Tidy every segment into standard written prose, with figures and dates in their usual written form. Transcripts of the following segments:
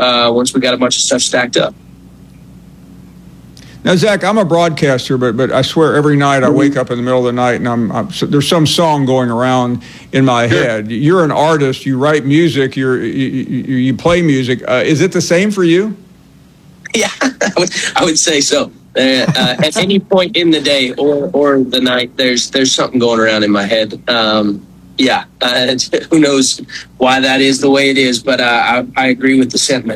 once we got a bunch of stuff stacked up. Now, Zach, I'm a broadcaster, but I swear every night I wake up in the middle of the night and so there's some song going around in my head. You're an artist. You write music. You play music. Is it the same for you? Yeah, I would say so. At any point in the day or the night, there's something going around in my head. Who knows why that is the way it is, but I agree with the sentiment.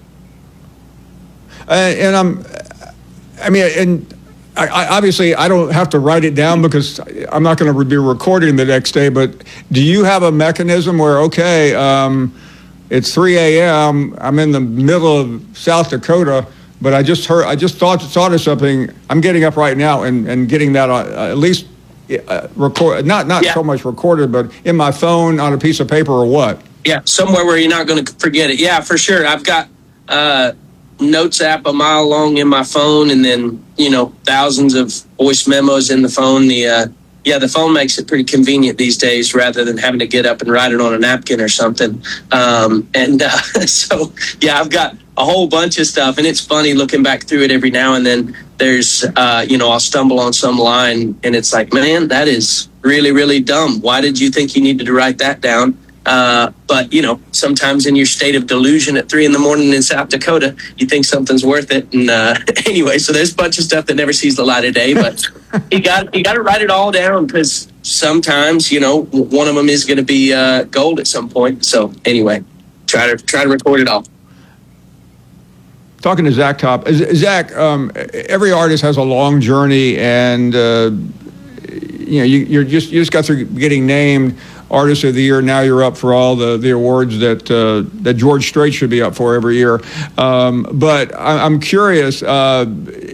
I obviously I don't have to write it down because I'm not going to be recording the next day, but do you have a mechanism where, it's 3 a.m., I'm in the middle of South Dakota, but I just thought of something, I'm getting up right now and getting that at least record, not so much recorded, but in my phone on a piece of paper or what? Yeah, somewhere where you're not going to forget it. Yeah, for sure. I've got notes app a mile long in my phone, and then thousands of voice memos in the phone. The phone makes it pretty convenient these days rather than having to get up and write it on a napkin or something. So I've got a whole bunch of stuff, and it's funny looking back through it every now and then. There's I'll stumble on some line and it's like, man, that is really, really dumb. Why did you think you needed to write that down? But sometimes in your state of delusion at 3 a.m. in South Dakota, you think something's worth it. And anyway, so there's a bunch of stuff that never sees the light of day, but you got to write it all down because sometimes, one of them is going to be gold at some point. So anyway, try to record it all. Talking to Zach Top. Zach, every artist has a long journey, and you just got through getting named Artist of the Year. Now you're up for all the awards that George Strait should be up for every year. But I'm curious, at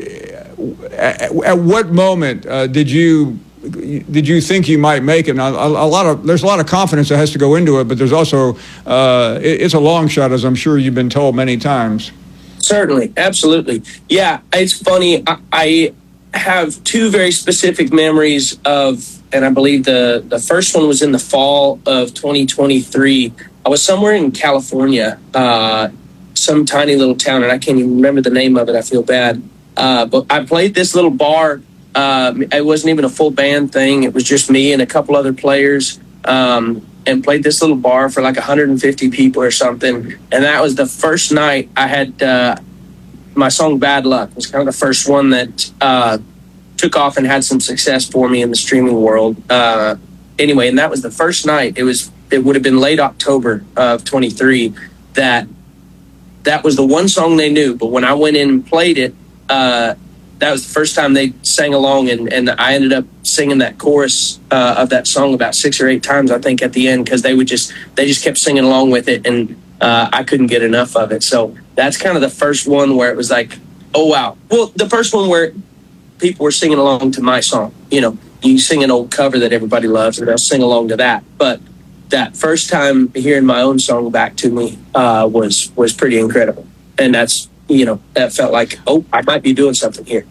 what moment did you think you might make it? Now, there's a lot of confidence that has to go into it, but there's also it's a long shot, as I'm sure you've been told many times. Certainly, absolutely. Yeah, it's funny. I have two very specific memories of, and I believe the first one was in the fall of 2023. I was somewhere in California, some tiny little town, and I can't even remember the name of it. I feel bad. But I played this little bar. It wasn't even a full band thing. It was just me and a couple other players. And played this little bar for like 150 people or something. And that was the first night I had my song Bad Luck. It was kind of the first one that took off and had some success for me in the streaming world. Anyway, and that was the first night. It would have been late October of 23 that was the one song they knew. But when I went in and played it, that was the first time they sang along, and I ended up singing that chorus of that song about 6 or 8 times, I think, at the end, because they just kept singing along with it, and I couldn't get enough of it. So that's kind of the first one where it was like, oh wow. Well, the first one where people were singing along to my song. You sing an old cover that everybody loves, and they'll sing along to that. But that first time hearing my own song back to me was pretty incredible, and that's. That felt like, I might be doing something here.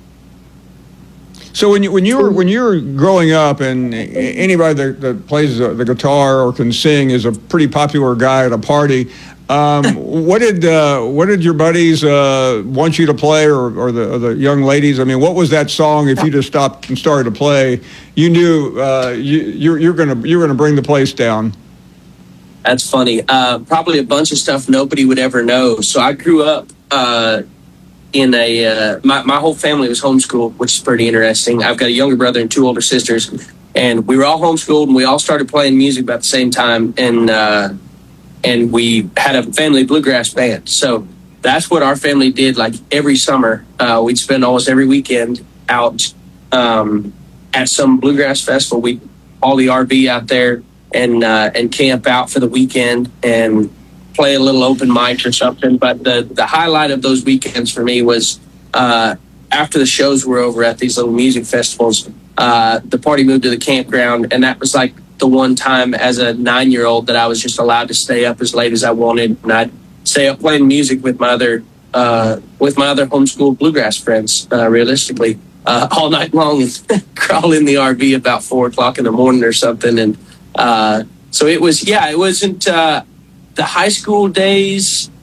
So when you were growing up, and anybody that plays the guitar or can sing is a pretty popular guy at a party, what did your buddies want you to play, or the young ladies? I mean, what was that song? If you just stopped and started to play, you knew you're gonna bring the place down. That's funny. Probably a bunch of stuff nobody would ever know. So I grew up in my whole family was homeschooled, which is pretty interesting. I've got a younger brother and 2 older sisters, and we were all homeschooled, and we all started playing music about the same time, and we had a family bluegrass band. So that's what our family did. Like every summer, we'd spend almost every weekend out at some bluegrass festival. We'd haul the RV out there and camp out for the weekend and play a little open mic or something. But the highlight of those weekends for me was after the shows were over at these little music festivals, the party moved to the campground, and that was like the one time as a 9-year-old that I was just allowed to stay up as late as I wanted, and I'd stay up playing music with my other homeschool bluegrass friends, realistically, all night long, and crawl in the RV about 4:00 in the morning or something. And so it wasn't the high school days.